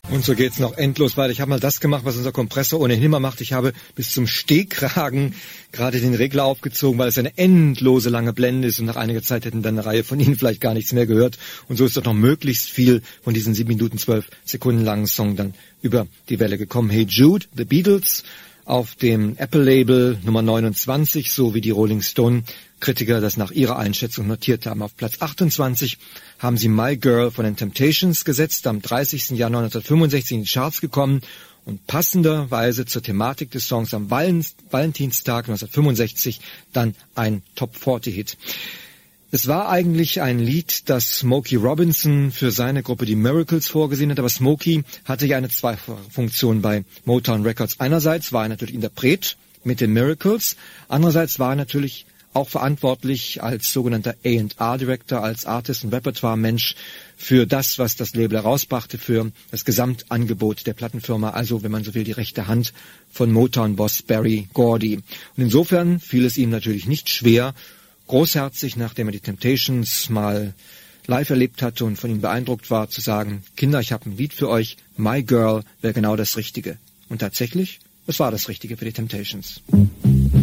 Und so geht's noch endlos weiter. Ich habe mal das gemacht, was unser Kompressor ohnehin immer macht. Ich habe bis zum Stehkragen gerade den Regler aufgezogen, weil es eine endlose lange Blende ist und nach einiger Zeit hätten dann eine Reihe von Ihnen vielleicht gar nichts mehr gehört. Und so ist doch noch möglichst viel von diesen 7 Minuten 12 Sekunden langen Song dann über die Welle gekommen. Hey Jude, The Beatles, auf dem Apple-Label Nummer 29, so wie die Rolling Stone-Kritiker das nach ihrer Einschätzung notiert haben. Auf Platz 28 haben sie My Girl von den Temptations gesetzt, am 30. Januar 1965 in die Charts gekommen und passenderweise zur Thematik des Songs am Valentinstag 1965 dann ein Top-40-Hit. Es war eigentlich ein Lied, das Smokey Robinson für seine Gruppe die Miracles vorgesehen hat, aber Smokey hatte ja eine zweifache Funktion bei Motown Records. Einerseits war er natürlich Interpret mit den Miracles, andererseits war er natürlich auch verantwortlich als sogenannter A&R-Director, als Artist- und Repertoire-Mensch für das, was das Label herausbrachte, für das Gesamtangebot der Plattenfirma, also, wenn man so will, die rechte Hand von Motown-Boss Berry Gordy. Und insofern fiel es ihm natürlich nicht schwer, großherzig, nachdem er die Temptations mal live erlebt hatte und von ihnen beeindruckt war, zu sagen, Kinder, ich habe ein Lied für euch, My Girl wäre genau das Richtige. Und tatsächlich, es war das Richtige für die Temptations.